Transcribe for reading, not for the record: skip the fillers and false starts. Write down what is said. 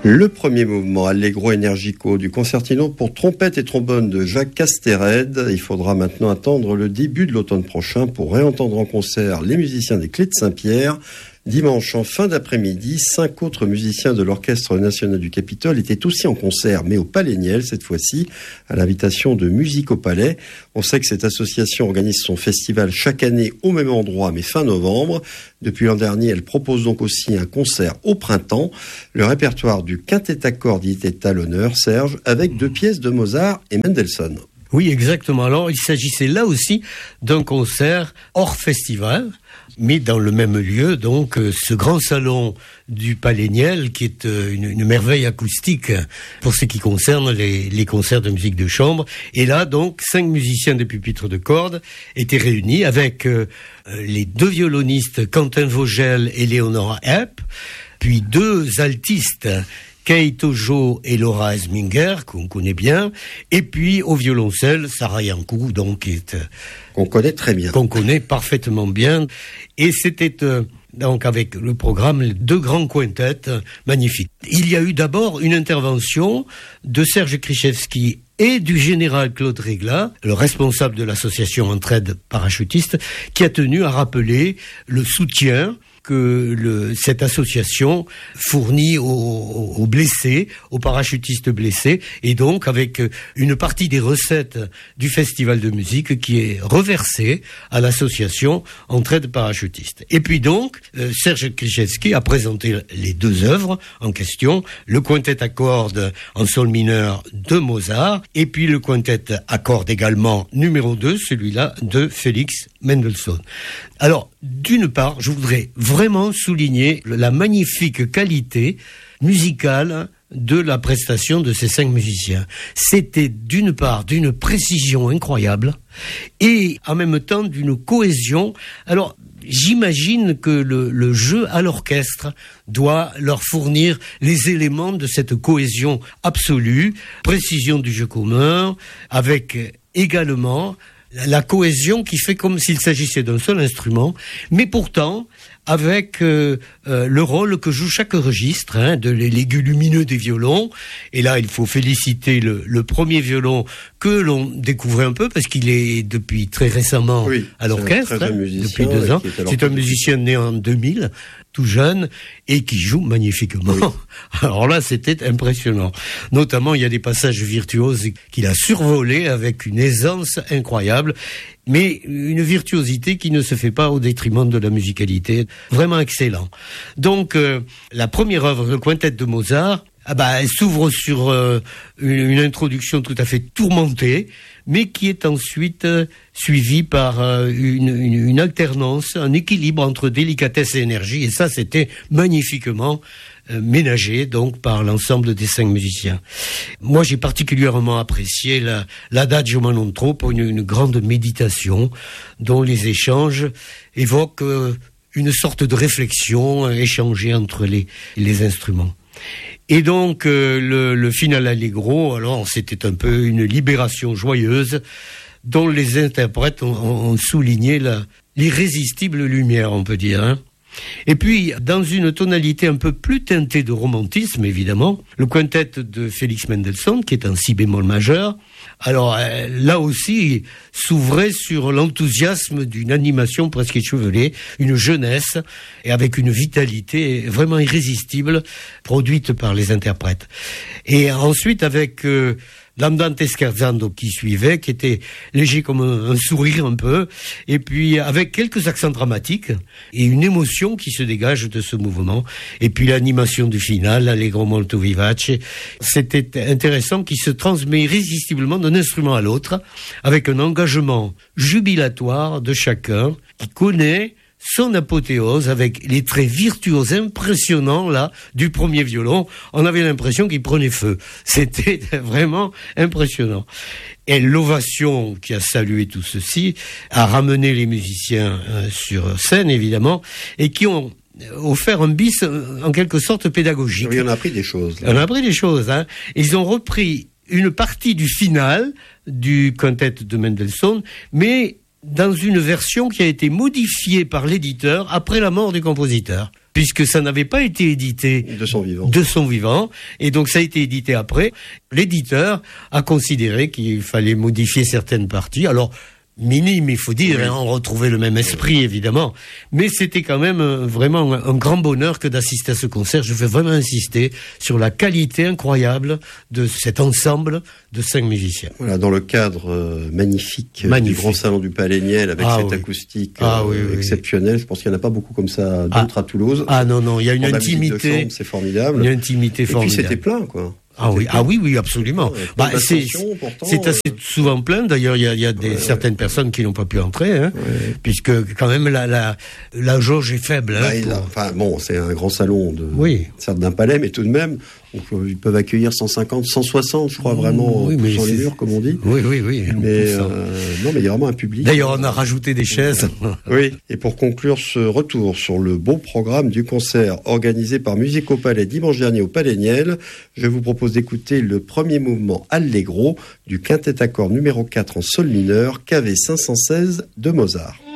Le premier mouvement Allegro Energico du concertino pour trompette et trombone de Jacques Castered. Il faudra maintenant attendre le début de l'automne prochain pour réentendre en concert les musiciens des Clés de Saint-Pierre. Dimanche, en fin d'après-midi, 5 autres musiciens de l'Orchestre national du Capitole étaient aussi en concert, mais au Palais Niel, cette fois-ci, à l'invitation de Musique au Palais. On sait que cette association organise son festival chaque année au même endroit, mais fin novembre. Depuis l'an dernier, elle propose donc aussi un concert au printemps. Le répertoire du quintet à cordes y était à l'honneur, Serge, avec 2 pièces de Mozart et Mendelssohn. Oui, exactement. Alors, il s'agissait là aussi d'un concert hors festival, mais dans le même lieu, donc ce grand salon du Palais Niel, qui est une merveille acoustique pour ce qui concerne les concerts de musique de chambre. Et là, donc, 5 musiciens des pupitres de cordes étaient réunis avec les 2 violonistes, Quentin Vogel et Léonora Epp, puis 2 altistes, Kate Ojo et Laura Esminger, qu'on connaît bien, et puis au violoncelle, Sarah Yankou, donc, qu'on connaît très bien. Qu'on connaît parfaitement bien. Et c'était donc avec le programme 2 grands quintets magnifiques. Il y a eu d'abord une intervention de Serge Krichevski et du général Claude Régla, le responsable de l'association Entraide Parachutiste, qui a tenu à rappeler le soutien que cette association fournit aux blessés, aux parachutistes blessés, et donc avec une partie des recettes du festival de musique qui est reversée à l'association Entraide Parachutistes. Et puis donc, Serge Krichevski a présenté les 2 œuvres en question, le quintet à cordes en sol mineur de Mozart, et puis le quintet à cordes également numéro 2, celui-là de Félix Mendelssohn. Alors, d'une part, je voudrais vraiment souligner la magnifique qualité musicale de la prestation de ces 5 musiciens. C'était d'une part d'une précision incroyable et en même temps d'une cohésion. Alors, j'imagine que le jeu à l'orchestre doit leur fournir les éléments de cette cohésion absolue, précision du jeu commun, avec également la cohésion qui fait comme s'il s'agissait d'un seul instrument, mais pourtant avec le rôle que joue chaque registre, de l'aigu lumineux des violons. Et là, il faut féliciter le premier violon que l'on découvrait un peu, parce qu'il est depuis très récemment à l'orchestre, depuis 2 ans. C'est un musicien né en 2000, tout jeune, et qui joue magnifiquement. Oui. Alors là, c'était impressionnant. Notamment, il y a des passages virtuoses qu'il a survolés avec une aisance incroyable, mais une virtuosité qui ne se fait pas au détriment de la musicalité. Vraiment excellent. Donc, la première œuvre, le quintet de Mozart, elle s'ouvre sur une introduction tout à fait tourmentée, mais qui est ensuite suivie par une alternance, un équilibre entre délicatesse et énergie. Et ça, c'était magnifiquement ménagé donc par l'ensemble des 5 musiciens. Moi, j'ai particulièrement apprécié l'Adagio Manontropo pour une grande méditation dont les échanges évoquent une sorte de réflexion échangée entre les instruments. Et donc, le final Allegro, alors c'était un peu une libération joyeuse dont les interprètes ont souligné l'irrésistible lumière, on peut dire. Et puis, dans une tonalité un peu plus teintée de romantisme, évidemment, le quintet de Félix Mendelssohn, qui est un si bémol majeur, alors là aussi, s'ouvrait sur l'enthousiasme d'une animation presque échevelée, une jeunesse, et avec une vitalité vraiment irrésistible, produite par les interprètes. Et ensuite, avec l'Andante scherzando qui suivait, qui était léger comme un sourire un peu, et puis avec quelques accents dramatiques et une émotion qui se dégage de ce mouvement, et puis l'animation du final, Allegro molto vivace. C'était intéressant, qui se transmet irrésistiblement d'un instrument à l'autre, avec un engagement jubilatoire de chacun, qui connaît son apothéose avec les traits virtuoses impressionnants là du premier violon. On avait l'impression qu'il prenait feu. C'était vraiment impressionnant. Et l'ovation qui a salué tout ceci a ramené les musiciens sur scène, évidemment, et qui ont offert un bis en quelque sorte pédagogique. Oui, on a appris des choses. On a appris des choses. Ils ont repris une partie du final du quintet de Mendelssohn, mais dans une version qui a été modifiée par l'éditeur après la mort du compositeur. puisque ça n'avait pas été édité de son vivant. Et donc ça a été édité après. L'éditeur a considéré qu'il fallait modifier certaines parties. Alors, minime, il faut dire, on retrouvait le même esprit, évidemment. Mais c'était quand même vraiment un grand bonheur que d'assister à ce concert. Je veux vraiment insister sur la qualité incroyable de cet ensemble de 5 musiciens. Voilà, dans le cadre magnifique du Grand Salon du Palais Niel, avec cette acoustique exceptionnelle. Je pense qu'il n'y en a pas beaucoup comme ça d'autres à Toulouse. Ah non, il y a une intimité. C'est formidable. Une intimité formidable. Et puis c'était plein, quoi. Oui, absolument. C'est assez souvent plein. D'ailleurs, il y a certaines personnes qui n'ont pas pu entrer, puisque quand même la jauge est faible. C'est un grand salon certes d'un palais, mais tout de même, ils peuvent accueillir 150, 160, je crois, vraiment, sur les murs, comme on dit. Oui. Mais il y a vraiment un public. D'ailleurs, on a rajouté des chaises. Oui. Et pour conclure ce retour sur le beau programme du concert organisé par Musique au Palais dimanche dernier au Palais Niel, je vous propose d'écouter le premier mouvement Allegro du quintet à cordes numéro 4 en sol mineur, KV 516 de Mozart.